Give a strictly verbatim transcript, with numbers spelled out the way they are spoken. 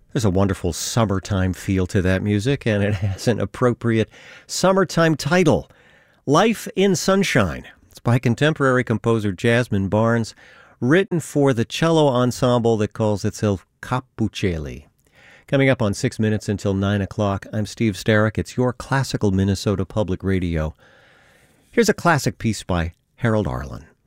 There's a wonderful summertime feel to that music, and it has an appropriate summertime title, Life in Sunshine. It's by contemporary composer Jasmine Barnes, written for the cello ensemble that calls itself Capuchelli. Coming up on Six Minutes until nine o'clock, I'm Steve Starrick. It's your classical Minnesota Public Radio. Here's a classic piece by Harold Arlen.